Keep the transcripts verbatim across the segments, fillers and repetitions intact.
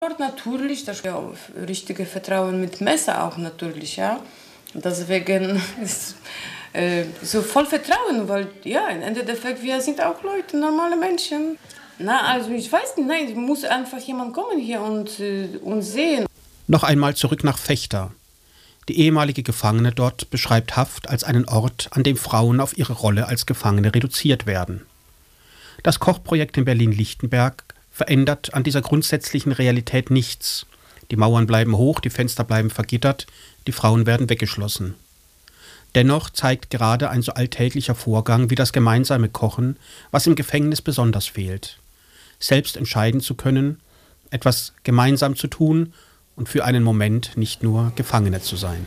Natürlich, das ist ja richtige Vertrauen mit Messer auch natürlich, ja. Deswegen ist äh, so voll Vertrauen, weil ja, im Endeffekt, wir sind auch Leute, normale Menschen. Na, also ich weiß nicht, nein, es muss einfach jemand kommen hier und äh, uns sehen. Noch einmal zurück nach Vechta. Die ehemalige Gefangene dort beschreibt Haft als einen Ort, an dem Frauen auf ihre Rolle als Gefangene reduziert werden. Das Kochprojekt in Berlin-Lichtenberg verändert an dieser grundsätzlichen Realität nichts. Die Mauern bleiben hoch, die Fenster bleiben vergittert, die Frauen werden weggeschlossen. Dennoch zeigt gerade ein so alltäglicher Vorgang wie das gemeinsame Kochen, was im Gefängnis besonders fehlt. Selbst entscheiden zu können, etwas gemeinsam zu tun und für einen Moment nicht nur Gefangene zu sein.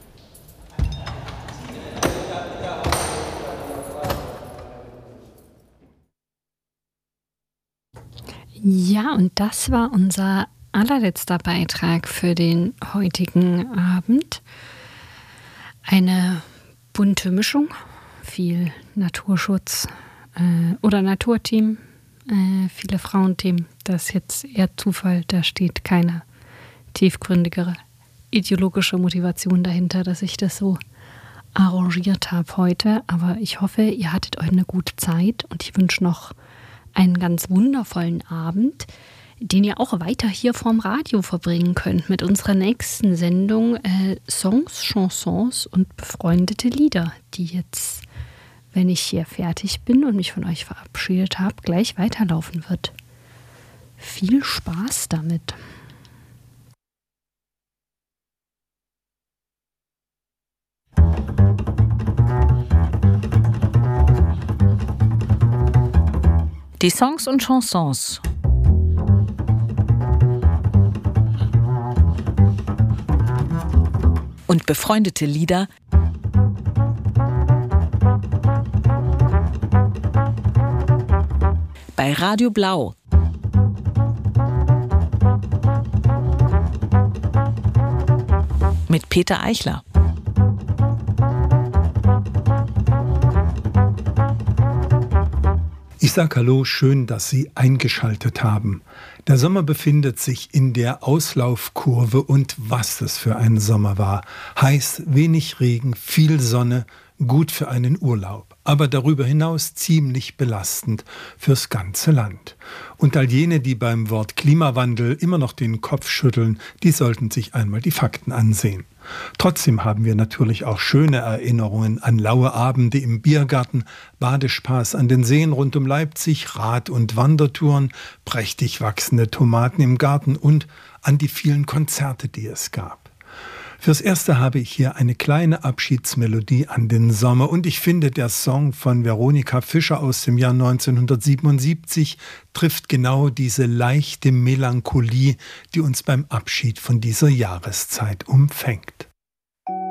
Ja, und das war unser allerletzter Beitrag für den heutigen Abend. Eine bunte Mischung, viel Naturschutz äh, oder Naturteam, äh, viele Frauenthemen. Das ist jetzt eher Zufall, da steht keine tiefgründigere ideologische Motivation dahinter, dass ich das so arrangiert habe heute. Aber ich hoffe, ihr hattet euch eine gute Zeit und ich wünsche noch einen ganz wundervollen Abend, den ihr auch weiter hier vorm Radio verbringen könnt mit unserer nächsten Sendung äh, Songs, Chansons und befreundete Lieder, die jetzt, wenn ich hier fertig bin und mich von euch verabschiedet habe, gleich weiterlaufen wird. Viel Spaß damit! Die Songs und Chansons. Und befreundete Lieder bei Radio Blau. Mit Peter Eichler. Ich sage Hallo, schön, dass Sie eingeschaltet haben. Der Sommer befindet sich in der Auslaufkurve und was das für ein Sommer war. Heiß, wenig Regen, viel Sonne, gut für einen Urlaub. Aber darüber hinaus ziemlich belastend fürs ganze Land. Und all jene, die beim Wort Klimawandel immer noch den Kopf schütteln, die sollten sich einmal die Fakten ansehen. Trotzdem haben wir natürlich auch schöne Erinnerungen an laue Abende im Biergarten, Badespaß an den Seen rund um Leipzig, Rad- und Wandertouren, prächtig wachsende Tomaten im Garten und an die vielen Konzerte, die es gab. Fürs Erste habe ich hier eine kleine Abschiedsmelodie an den Sommer und ich finde, der Song von Veronika Fischer aus dem Jahr neunzehnhundertsiebenundsiebzig trifft genau diese leichte Melancholie, die uns beim Abschied von dieser Jahreszeit umfängt.